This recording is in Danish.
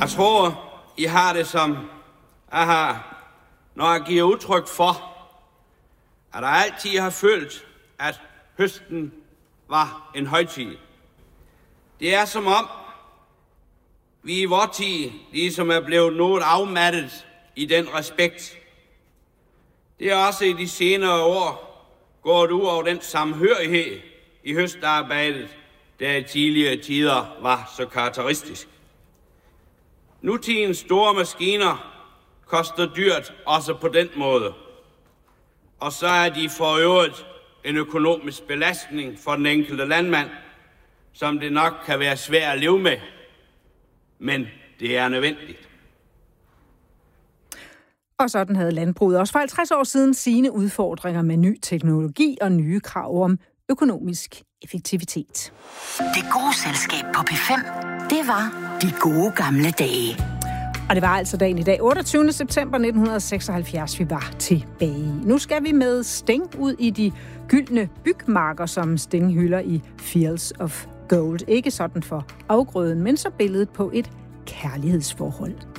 Jeg tror, I har det som jeg har, når jeg giver udtryk for, at jeg altid har følt, at høsten var en højtid. Det er som om, vi i vor tid ligesom er blevet noget afmattet i den respekt. Det er også i de senere år gået ud over den samhørighed i høstarbejdet, der i tidligere tider var så karakteristisk. Nutidens store maskiner koster dyrt også på den måde. Og så er de for øvrigt en økonomisk belastning for den enkelte landmand, som det nok kan være svært at leve med. Men det er nødvendigt. Og sådan havde landbruget også for 50 år siden sine udfordringer med ny teknologi og nye krav om økonomisk effektivitet. Det gode selskab på P5, det var de gode gamle dage. Og det var altså dagen i dag, 28. september 1976, vi var tilbage i. Nu skal vi med Sting ud i de gyldne bygmarker, som Sting hylder i Fields of Gold. Ikke sådan for afgrøden, men så billedet på et kærlighedsforhold.